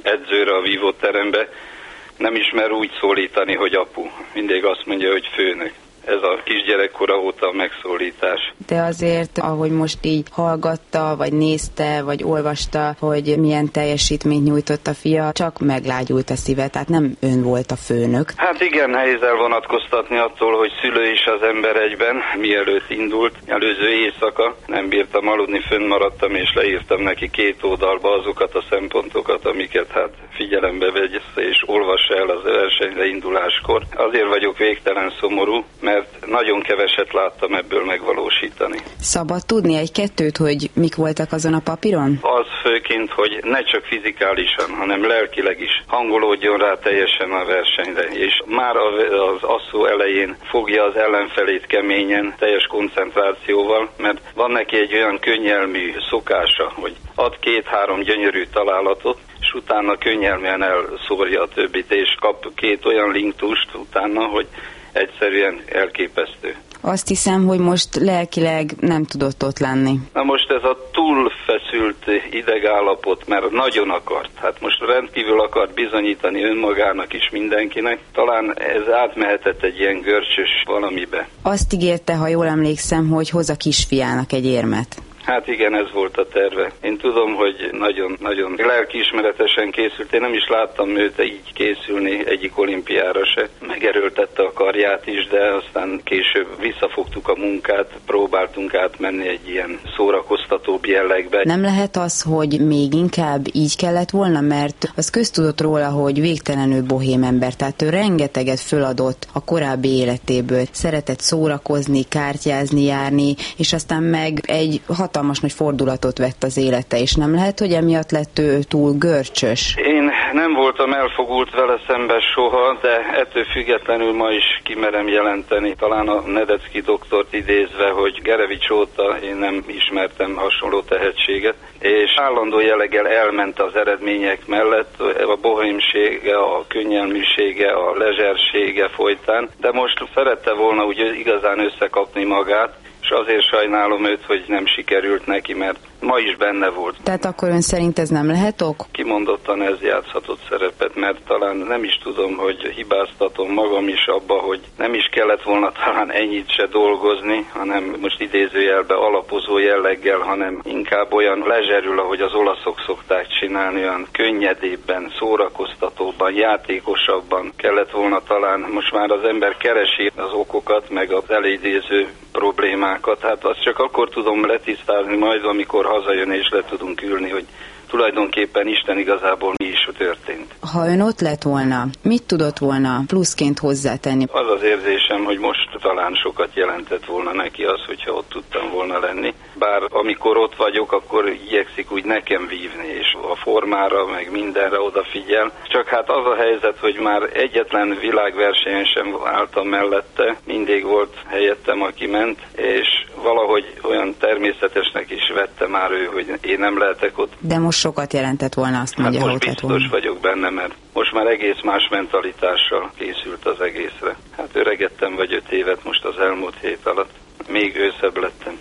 edzőre a vívóterembe, nem ismer úgy szólítani, hogy apu. Mindig azt mondja, hogy főnök. Ez a kisgyerekkora óta a megszólítás. De azért, ahogy most így hallgatta, vagy nézte, vagy olvasta, hogy milyen teljesítményt nyújtott a fia, csak meglágyult a szíve, tehát nem ön volt a főnök. Hát igen, nehéz elvonatkoztatni attól, hogy szülő is az ember egyben, mielőtt indult. Előző éjszaka nem bírtam aludni, fönnmaradtam, és leírtam neki 2 oldalba azokat a szempontokat, amiket hát figyelembe vegye, és olvassa el az versenyre induláskor. Azért vagyok végtelen szomorú, mert nagyon keveset láttam ebből megvalósítani. Szabad tudni egy-kettőt, hogy mik voltak azon a papíron? Az főként, hogy ne csak fizikálisan, hanem lelkileg is hangolódjon rá teljesen a versenyre, és már az asszó elején fogja az ellenfelét keményen, teljes koncentrációval, mert van neki egy olyan könnyelmű szokása, hogy ad 2-3 gyönyörű találatot, és utána könnyelműen elszórja a többit, és kap 2 olyan linktust utána, hogy egyszerűen elképesztő. Azt hiszem, hogy most lelkileg nem tudott ott lenni. Na most ez a túlfeszült idegállapot, mert nagyon akart. Hát most rendkívül akart bizonyítani önmagának is mindenkinek. Talán ez átmehetett egy ilyen görcsös valamibe. Azt ígérte, ha jól emlékszem, hogy hoz a kisfiának egy érmet. Hát igen, ez volt a terve. Én tudom, hogy nagyon lelkiismeretesen készült. Én nem is láttam őt így készülni egyik olimpiára se. Megerőltette a karját is, de aztán később visszafogtuk a munkát, próbáltunk átmenni egy ilyen szórakoztatóbb jellegbe. Nem lehet az, hogy még inkább így kellett volna, mert az köztudott róla, hogy végtelenül bohém ember, tehát ő rengeteget föladott a korábbi életéből. Szeretett szórakozni, kártyázni, járni, és aztán meg egy hatalmas nagy fordulatot vett az élete, és nem lehet, hogy emiatt lett ő túl görcsös? Én nem voltam elfogult vele szemben soha, de ettől függetlenül ma is kimerem jelenteni, talán a Nedecki doktort idézve, hogy Gerevics óta én nem ismertem hasonló tehetséget, és állandó jelleggel elment az eredmények mellett, a bohémsége, a könnyelműsége, a lezsersége folytán, de most szerette volna úgy igazán összekapni magát, és azért sajnálom őt, hogy nem sikerült neki, mert ma is benne volt. Tehát akkor ön szerint ez nem lehet ok? Kimondottan ez játszhatott szerepet, mert talán nem is tudom, hogy hibáztatom magam is abba, hogy nem is kellett volna talán ennyit se dolgozni, hanem most idézőjelbe alapozó jelleggel, hanem inkább olyan lezserül, ahogy az olaszok szokták csinálni, olyan könnyedébben, szórakoztatóbban, játékosabban kellett volna talán. Most már az ember keresi az okokat, meg az elidéző problémákat. Hát azt csak akkor tudom letisztázni majd, amikor hazajön és le tudunk ülni, hogy tulajdonképpen Isten igazából mi is történt. Ha ön ott lett volna, mit tudott volna pluszként hozzátenni? Az az érzésem, hogy most talán sokat jelentett volna neki az, hogyha ott tudtam volna lenni. Bár amikor ott vagyok, akkor igyekszik úgy nekem vívni, és a formára, meg mindenre odafigyel. Csak hát az a helyzet, hogy már egyetlen világversenyen sem álltam mellette, mindig volt helyettem, aki ment, és valahogy olyan természetesnek is vette már ő, hogy én nem lehetek ott. De most sokat jelentett volna, azt mondja, hát most biztos vagyok benne, mert most már egész más mentalitással készült az egészre. Hát öregettem vagy 5 évet most az elmúlt hét alatt. Még őszebb lettem.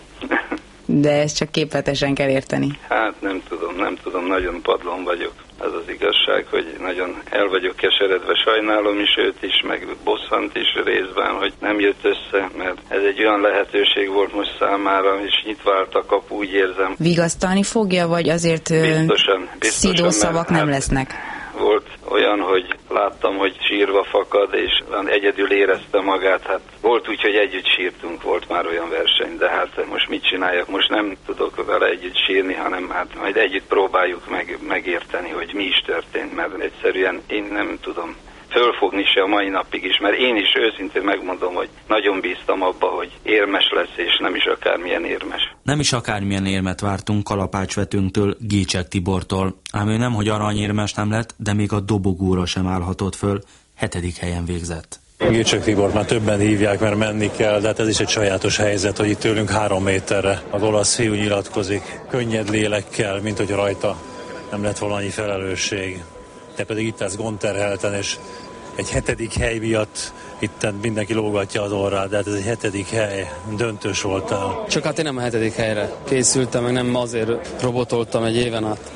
De ezt csak képletesen kell érteni. Hát nem tudom, nagyon padlón vagyok. Az az igazság, hogy nagyon el vagyok keseredve, sajnálom is őt is, meg bosszant is részben, hogy nem jött össze, mert ez egy olyan lehetőség volt most számára, és nyitva állt a kapu, úgy érzem. Vigasztalni fogja, vagy azért biztosan, szidó szavak nem lesznek? Volt olyan, hogy láttam, hogy sírva fakad, és egyedül érezte magát. Hát volt úgy, hogy együtt sírtunk, volt már olyan verseny, de hát most mit csináljak? Most nem tudok vele együtt sírni, hanem hát majd együtt próbáljuk megérteni, hogy mi is történt, mert egyszerűen én nem tudom fölfogni se a mai napig is, mert én is őszintén megmondom, hogy nagyon bíztam abba, hogy érmes lesz, és nem is akármilyen érmes. Nem is akármilyen érmet vártunk kalapácsvetőnktől, Gécsek Tibortól, ám ő nemhogy aranyérmes nem lett, de még a dobogóra sem állhatott föl, 7. helyen végzett. Gécsek Tibort már többen hívják, mert menni kell, de hát ez is egy sajátos helyzet, hogy itt tőlünk 3 méterre az olasz fiú nyilatkozik, könnyed lélekkel, mint hogy rajta nem lett volna annyi felelősség. Te pedig itt állsz gondterhelten, és egy 7. hely miatt itt mindenki lógatja az orrát, de hát ez egy 7. hely, döntős voltál. Csak hát én nem a 7. helyre készültem, meg nem azért robotoltam egy éven át.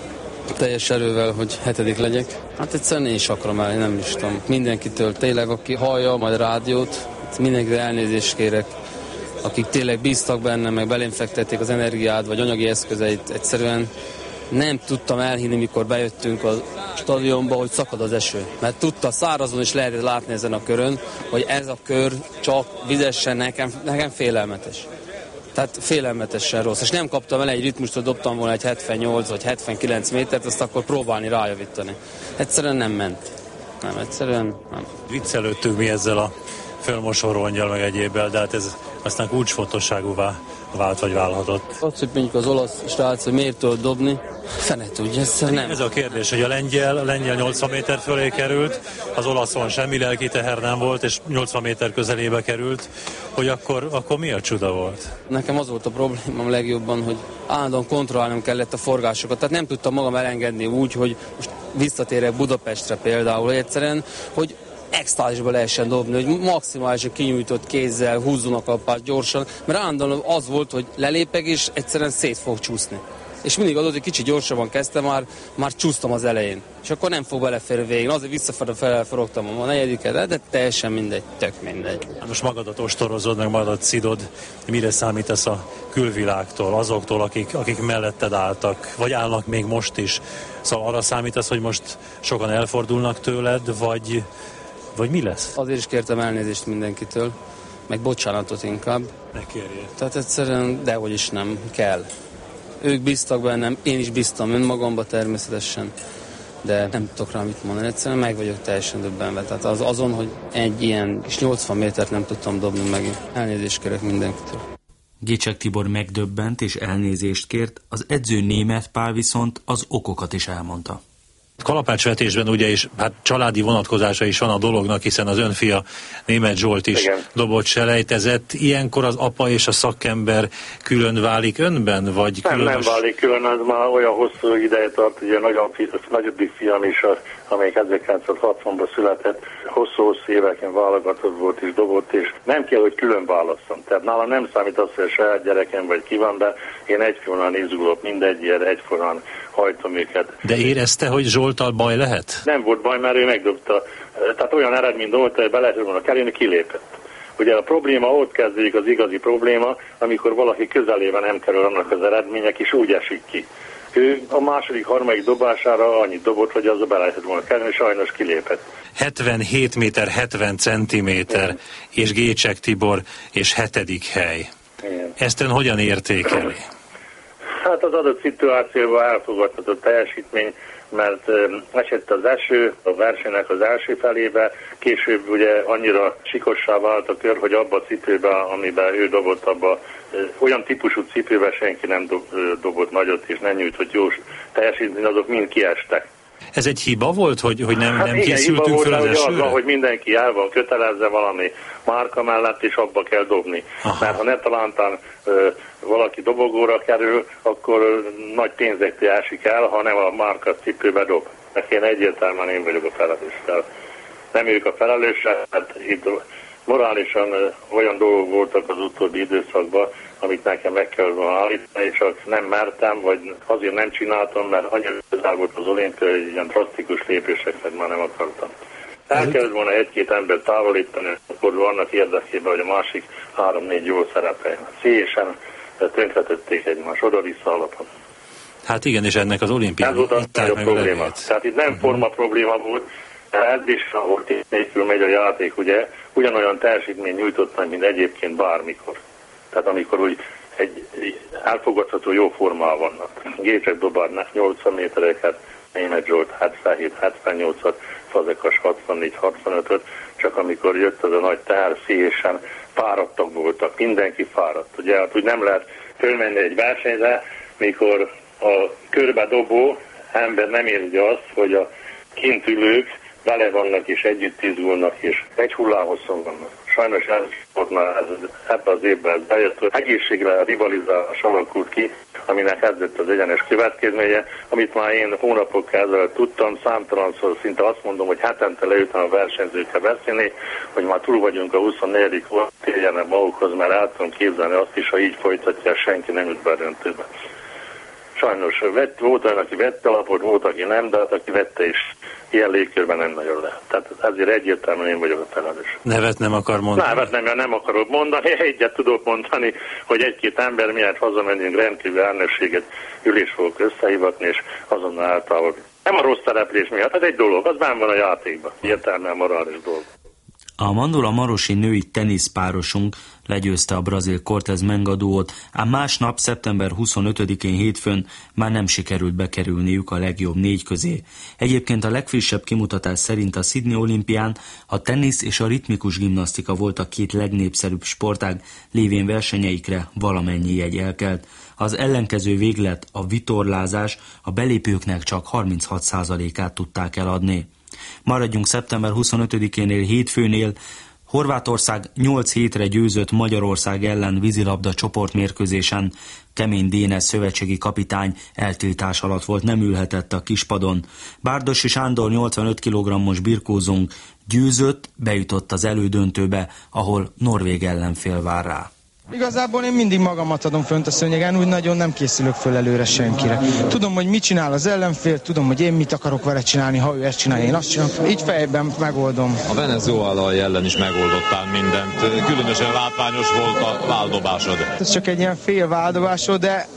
teljes erővel, hogy 7. legyek. Hát egyszerűen én is akarom el, nem is tudom. Mindenkitől tényleg, aki hallja majd rádiót, mindenkitől elnézést kérek, akik tényleg bíztak benne, meg belém fektették az energiát, vagy anyagi eszközeit. Egyszerűen nem tudtam elhinni, mikor bejöttünk a stadionba, hogy szakad az eső. Mert tudta, szárazon is lehetett látni ezen a körön, hogy ez a kör csak vizesen nekem félelmetes. Tehát félelmetesen rossz. És nem kaptam el egy ritmust, hogy dobtam volna egy 78 vagy 79 métert, azt akkor próbálni rájavítani. Egyszerűen nem ment. Nem, egyszerűen nem. Viccelődtünk mi ezzel a fölmosorongyal meg egyébbel, de hát ez aztán kulcsfontosságúvá vált vagy válhatott. Azt, hogy mondjuk az olasz srác, hogy miért tudod dobni, fene tudja, nem. Ez a kérdés, hogy a lengyel 80 méter fölé került, az olaszon semmi lelki teher nem volt, és 80 méter közelébe került, hogy akkor mi a csuda volt? Nekem az volt a problémám legjobban, hogy állandóan kontrollálnom kellett a forgásokat, tehát nem tudtam magam elengedni úgy, hogy most visszatérek Budapestre például, hogy egyszerűen, hogy extázisba lehessen dobni, hogy maximálisan kinyújtott kézzel húzzon a kalapát gyorsan, mert állandóan az volt, hogy lelépek és egyszerűen szét fog csúszni. És mindig adott, hogy kicsit gyorsabban kezdtem, már csúsztam az elején. És akkor nem fog beleférni végén. Azért visszafelé felforogtam a 4. de teljesen mindegy, tök mindegy. Most magadat ostorozod, meg magadat szidod. Mire számítasz a külvilágtól, azoktól, akik melletted álltak, vagy állnak még most is? Szóval arra számítasz, hogy most sokan elfordulnak tőled, vagy mi lesz? Azért is kértem elnézést mindenkitől, meg bocsánatot inkább. Ne kérjél. Tehát egyszerűen, dehogy is nem kell. Ők bíztak bennem, én is bíztam önmagamba természetesen, de nem tudok rá mit mondani. Egyszerűen meg vagyok teljesen döbbenve. Tehát azon, hogy egy ilyen kis 80 métert nem tudtam dobni megint. Elnézést kérek mindenkitől. Gécsek Tibor megdöbbent és elnézést kért, az edző Németh Pál viszont az okokat is elmondta. Kalapácsvetésben ugye is, hát családi vonatkozása is van a dolognak, hiszen az önfia Németh Zsolt is dobott selejtezett. Ilyenkor az apa és a szakember külön válik önben, vagy különös? Nem válik külön, az már olyan hosszú ideje tart, ugye nagyobbik fiam is, amelyik 1960-ban született, hosszú éveken válogatott volt és dobott, és nem kell, hogy külön válasszam. Tehát nálam nem számít az, hogy a saját gyerekem vagy ki van, de én egyformán izgulok, mindegyért egyformán hajtom őket. De érezte, hogy Zsolttal baj lehet? Nem volt baj, mert ő megdobta. Tehát olyan eredmény dobott, hogy be lehet volna kerülni, kilépett. Ugye a probléma ott kezdődik, az igazi probléma, amikor valaki közelében nem kerül annak az eredmények, és úgy esik ki. Ő a második, harmadik dobására annyit dobott, hogy az be lehetett volna kerülni, sajnos kilépett. 77 méter 70 centiméter, és Gécsek Tibor, és 7. hely. Igen. Ezt ön hogyan értékeli? Hát az adott szituációban elfogadhatott teljesítmény, mert esett az eső a versenynek az első felébe, később ugye annyira sikossá vált a kör, hogy abba a cipőben, amiben ő dobott, abba olyan típusú cipőben senki nem dobott nagyot, és nem nyújtott jó teljesítmény, azok mind kiestek. Ez egy hiba volt, hogy nem igen, készültünk föl az esőre? Az, hogy mindenki el van kötelezze valami márka mellett, és abba kell dobni. Aha. Mert ha ne talántán valaki dobogóra kerül, akkor nagy pénzektől esik el, ha nem a márka cipőbe dob. Én egyértelműen én vagyok a felelős. Nem ők a felelősek, mert itt morálisan olyan dolgok voltak az utóbbi időszakban, amit nekem meg kell állítani, és csak nem mertem, vagy azért nem csináltam, mert annyira közel volt az olimpia, hogy ilyen drasztikus lépéseket már nem akartam. El kellett volna egy-két embert távolítani, akkor annak érdekében, hogy a másik 3-4 jól szerepeljen. Szélyesen tönkretették egymást, oda-vissza alapon. Hát igen, és ennek az olimpián ez volt a nagyobb probléma. Tehát itt nem forma probléma volt, ez is, ahol nélkül megy a játék, ugye, ugyanolyan teljesítmény nyújtott, mint egyébként bármikor. Tehát amikor úgy egy elfogadható jó formában vannak. Gécsek dobárnak 80 métereket, Németh Zsolt 77-78-at, Fazekas 64-65-öt, csak amikor jött az a nagy teher, szélyesen fáradtak voltak, mindenki fáradt. Ugye, hát úgy nem lehet fölmenni egy versenyre, mikor a körbedobó ember nem érzi azt, hogy a kint ülők vele vannak és együtt izgulnak, és egy hullámhosszon vannak. Sajnos ebben az évben bejött, hogy egészségre rivalizálás alakult ki, aminek ez lett az egyenes következménye, amit már én hónapok ezelőtt tudtam, számtalanszor szinte azt mondom, hogy hetente leütem a versenyzőkkel beszélni, hogy már túl vagyunk a 24. volt, térjenek magukhoz, mert el tudom képzelni azt is, ha így folytatja, senki nem jut be a döntőbe. Sajnos volt olyan, aki vette alapot, volt, aki nem, de hát aki vette is ilyen légkörben nem nagyon lehet. Tehát ezért egyértelműen én vagyok a felelős. Nevet nem akar mondani? Nevet nem akarok mondani, egyet tudok mondani, hogy egy-két ember miatt hazamennünk, rendkívül elnökséget, ülés fogok összehivatni, és azonnal általában. Nem a rossz szereplés miatt, ez egy dolog, az benne van a játékban, értelmel morális dolog. A Mandula Marosi női teniszpárosunk legyőzte a brazil Cortez Menga duót, ám másnap, szeptember 25-én hétfőn már nem sikerült bekerülniük a legjobb 4 közé. Egyébként a legfrissebb kimutatás szerint a Sydney olimpián a tenisz és a ritmikus gimnasztika volt a 2 legnépszerűbb sportág, lévén versenyeikre valamennyi jegy elkelt. Az ellenkező véglet, a vitorlázás, a belépőknek csak 36%-át tudták eladni. Maradjunk szeptember 25-énél hétfőnél. Horvátország 8 hétre győzött Magyarország ellen vízilabda csoportmérkőzésen. Kemény Dénes szövetségi kapitány eltiltás alatt volt, nem ülhetett a kispadon. Bárdossy Sándor 85 kg-os birkózónk győzött, bejutott az elődöntőbe, ahol norvég ellenfél vár rá. Igazából én mindig magamat adom fönt a szőnyegen, úgy nagyon nem készülök föl előre senkire. Tudom, hogy mit csinál az ellenfél, tudom, hogy én mit akarok vele csinálni, ha ő ezt csinálja, én azt csinálom. Így fejben megoldom. A venezuelai ellen is megoldottál mindent. Különösen látványos volt a váldobásod. Ez csak egy ilyen fél váldobásod, de...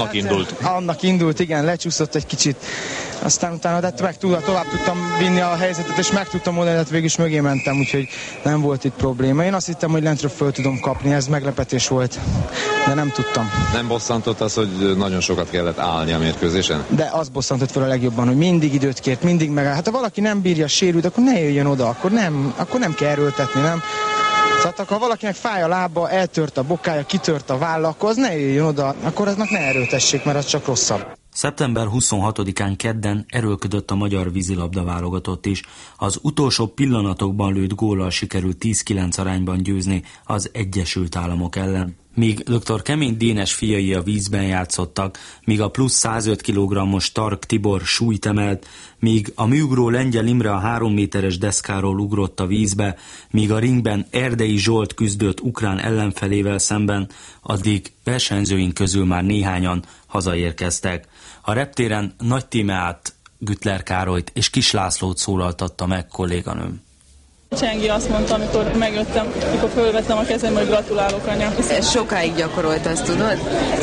Annak indult, igen, lecsúszott egy kicsit. Aztán utána tovább tudtam vinni a helyzetet, és meg tudtam oldani, végül is mögé mentem, úgyhogy nem volt itt probléma. Én azt hittem, hogy lentről föl tudom kapni, ez meglepetés volt, de nem tudtam. Nem bosszantott az, hogy nagyon sokat kellett állni a mérkőzésen? De az bosszantott fel a legjobban, hogy mindig időt kért, mindig megáll. Hát ha valaki nem bírja, sérült, akkor ne jöjjön oda, akkor nem kell erőltetni, nem? Tehát ha valakinek fáj a lába, eltört a bokája, kitört a válla, akkor az ne jöjjön oda, akkor aznak ne erőltessék, mert az csak rosszabb. Szeptember 26-án kedden erőlködött a magyar vízilabda válogatott is. Az utolsó pillanatokban lőtt góllal sikerült 10-9 arányban győzni az Egyesült Államok ellen. Míg dr. Kemény Dénes fiai a vízben játszottak, míg a plusz 105 kg-os Tark Tibor súlyt emelt, míg a műugró Lengyel Imre a 3 méteres deszkáról ugrott a vízbe, míg a ringben Erdei Zsolt küzdött ukrán ellenfelével szemben, addig versenyzőink közül már néhányan hazaérkeztek. A reptéren Nagy Tímeát, Güttler Károlyt és Kis Lászlót szólaltatta meg kolléganőm. Csengi azt mondta, amikor megjöttem, amikor fölvettem a kezem, hogy gratulálok, anya. Ez sokáig gyakorolt, azt tudod?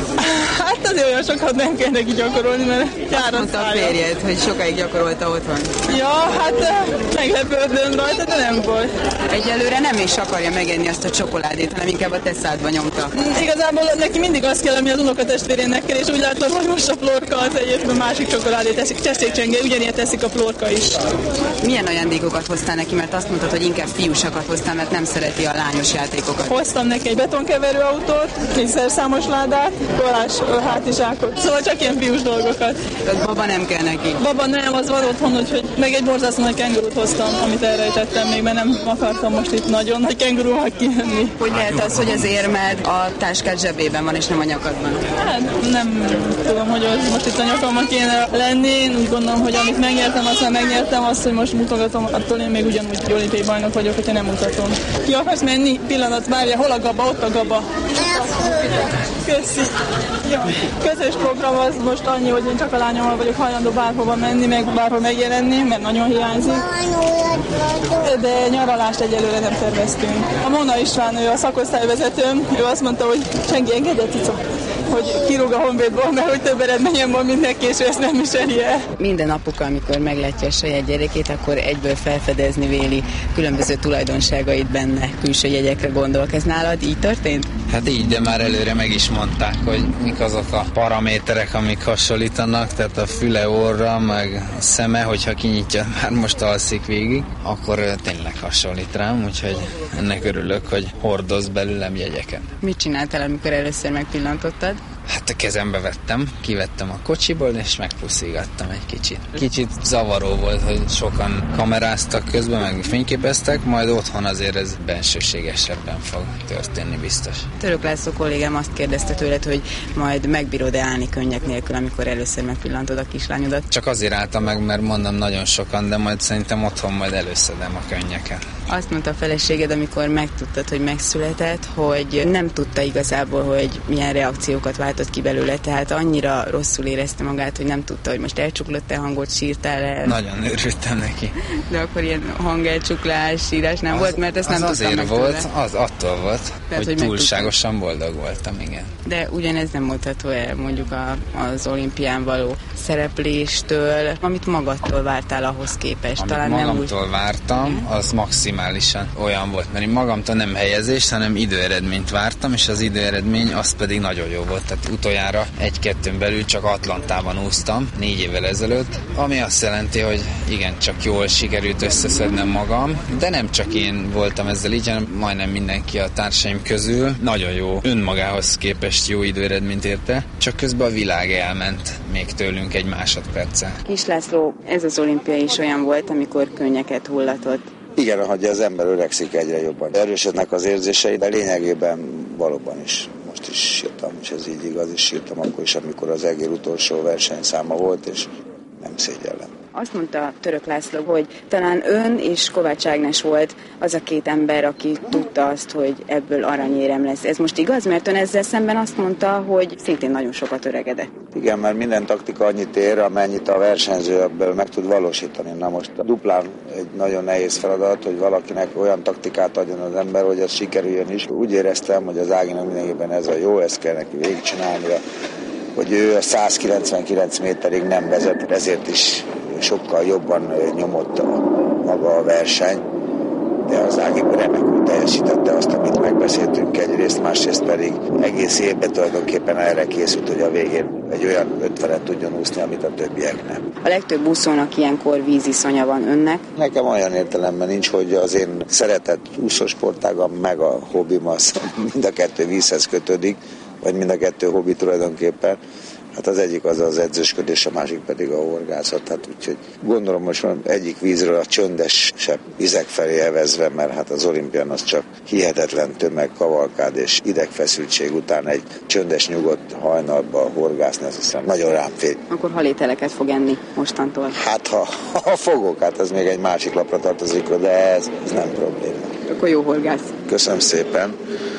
Hát azért olyan sokat nem kell neki gyakorolni, mert jár a mondta a férjed, hogy sokáig gyakorolta otthon. Ja, hát meglepődöm rajta, de nem volt. Egyelőre nem is akarja megenni azt a csokoládét, hanem inkább a teszádba nyomta. Igazából neki mindig azt kell, ami az unokatestvérének kell, és úgy látom, hogy most a Flórka az egyébként a másik csokoládét teszik. Tessék, Csengi, ugyanilyen teszik a Flórka is. Milyen ajándékokat hoztál neki, mert azt mondtad, hogy inkább fiúsakat hoztam, mert nem szereti a lányos játékokat. Hoztam neki egy betonkeverő autót, egy szerszámos ládát, kollás hátizsákot. Szóval csak ilyen fiús dolgokat. Tehát baba nem kell neki? Baba nem, az van otthon, úgyhogy meg egy borzasztó nagy kengurút hoztam, amit elrejtettem még, mert nem akartam most itt nagyon nagy kengurúval kijönni. Hogy lehet az, hogy az érmed a táskád zsebében van, és nem a nyakadban? Hát nem tudom, hogy az most itt a nyakamban kéne lenni. Én úgy gondolom, hogy amit megnyertem, azt már megnyertem, azt, hogy most mutogatom, attól én még ugyanúgy olimpiai bajnok vagyok, hogyha nem mutatom. Ki akarsz menni? Pillanat, várja, hol a Gaba? Ott a Gaba. Köszi. Jó. Közös program az most annyi, hogy én csak a lányommal vagyok hajlandó bárhova menni, meg bárhol megjelenni, mert nagyon hiányzik. De nyaralást egyelőre nem terveztünk. A Mona István, ő a szakosztályvezetőm, ő azt mondta, hogy Csengi, engedett, Cica, hogy kirúg a Honvédból, mert hogy több eredményem van, mint neki, és ő ezt nem viseli el. Minden apuka, amikor meglátja a saját gyerekét, akkor egyből felfedezni véli különböző tulajdonságait benne, külső jegyekre gondolok. Ez nálad így történt? Hát így, de már előre meg is mondták, hogy mik azok a paraméterek, amik hasonlítanak, tehát a füle, orra, meg a szeme, hogyha kinyitja, hát most alszik végig, akkor tényleg hasonlít rám, úgyhogy ennek örülök, hogy hordoz belőlem jegyeket. Mit csináltál, amikor először megpillantottad? Hát a kezembe vettem, kivettem a kocsiból, és megpuszigattam egy kicsit. Kicsit zavaró volt, hogy sokan kameráztak közben, meg fényképeztek, majd otthon azért ez bensőségesebben fog történni biztos. Török László kollégám azt kérdezte tőled, hogy majd megbírod-e állni könnyek nélkül, amikor először megpillantod a kislányodat? Csak azért álltam meg, mert mondom nagyon sokan, de majd szerintem otthon majd előszedem a könnyeket. Azt mondta a feleséged, amikor megtudtad, hogy megszületett, hogy nem tudta igazából, hogy milyen reakciókat vált váltott ki belőle, tehát annyira rosszul érezte magát, hogy nem tudta, hogy most elcsuklott-e hangot, sírtál-e. Nagyon örültem neki. De akkor ilyen hangelcsuklás, sírás nem volt, mert ezt nem tudtam azért meg volt, tőle. az attól volt, Tehát, hogy túlságosan boldog voltam, igen. De ugyanez nem mondható el mondjuk az olimpián való szerepléstől, amit magadtól vártál ahhoz képest. Amit talán magamtól nem úgy... vártam, az maximálisan olyan volt, mert én magamtól nem helyezést, hanem időeredményt vártam, és az időeredmény az pedig nagyon jó volt. Tehát utoljára 1-2-n belül csak Atlantában úsztam 4 évvel ezelőtt, ami azt jelenti, hogy igen, csak jól sikerült összeszednem magam, de nem csak én voltam ezzel így, hanem majdnem mindenki a társaim közül nagyon jó, önmagához képest jó időeredményt érte, csak közben a világ elment még tőlünk egy másodperccel. Kis László, ez az olimpia is olyan volt, amikor könnyeket hullatott. Igen, hogy az ember öregszik egyre jobban. Erősödnek az érzései, de lényegében valóban is. Most is sírtam, és ez így igaz, és sírtam akkor is, amikor az egér utolsó versenyszáma volt, és nem szégyellem. Azt mondta Török László, hogy talán ön és Kovács Ágnes volt az a 2 ember, aki tudta azt, hogy ebből aranyérem lesz. Ez most igaz? Mert ön ezzel szemben azt mondta, hogy szintén nagyon sokat öregedett. Igen, mert minden taktika annyit ér, amennyit a versenyző ebből meg tud valósítani. Na most a duplán egy nagyon nehéz feladat, hogy valakinek olyan taktikát adjon az ember, hogy az sikerüljön is. Úgy éreztem, hogy az Áginak mindenképpen ez a jó, ezt kell neki végigcsinálnia, hogy ő a 199 méterig nem vezet, ezért is sokkal jobban nyomott maga a verseny, de az Ági remekül teljesítette azt, amit megbeszéltünk egyrészt, másrészt pedig egész évben tulajdonképpen erre készült, hogy a végén egy olyan 50-et tudjon úszni, amit a többiek nem. A legtöbb úszónak ilyenkor víziszonya van, önnek? Nekem olyan értelemben nincs, hogy az én szeretett úszósportágam meg a hobbim az mind a 2 vízhez kötődik, vagy mind a 2 hobbi tulajdonképpen. Hát az egyik az az edzősködés, a másik pedig a horgászat. Hát úgyhogy gondolom most van egyik vízről a csöndesebb vizek felé evezve, mert hát az olimpián az csak hihetetlen tömeg, kavalkád és idegfeszültség után egy csöndes, nyugodt hajnalba horgászni, azt hiszem nagyon rám fér. Akkor halételeket fog enni mostantól? Hát ha fogok, hát ez még egy másik lapra tartozik, de ez nem probléma. Akkor jó horgász. Köszönöm szépen.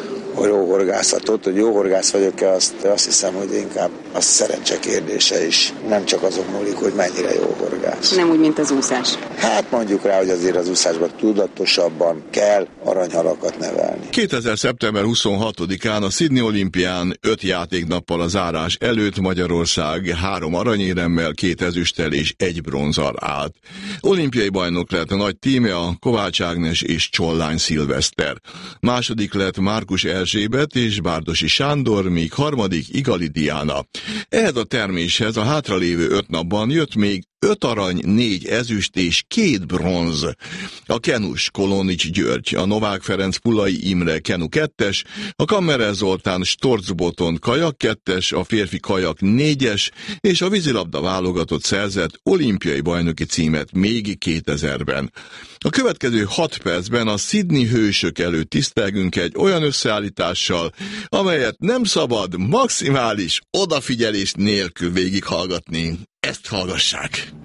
A jó horgászatot, hogy jó horgász vagyok-e, azt hiszem, hogy inkább az szerencse kérdése is. Nem csak azon múlik, hogy mennyire jó horgász. Nem úgy, mint az úszás. Hát mondjuk rá, hogy azért az úszásban tudatosabban kell aranyhalakat nevelni. 2000. szeptember 26-án a Sydney olimpián 5 játéknappal a zárás előtt Magyarország 3 aranyéremmel, 2 ezüsttel és 1 bronzzal állt. Olimpiai bajnok lett a nagy tíme, a Kovács Ágnes és Csollány Szilveszter. Második lett Márkus Erzsébet és Bárdosi Sándor, míg harmadik Igali Diana. Ehhez a terméshez a hátralévő 5 napban jött még 5 arany, 4 ezüst és 2 bronz. A kenus Kolonics György, a Novák Ferenc Pulai Imre kenu 2-es, a Kammerer Zoltán Storcboton kajak 2-es, a férfi kajak 4-es, és a vízilabda válogatott szerzett olimpiai bajnoki címet még 2000-ben. A következő 6 percben a Sydney hősök előtt tisztelgünk egy olyan összeállítással, amelyet nem szabad maximális odafigyelés nélkül végighallgatni. Ezt hallgassák!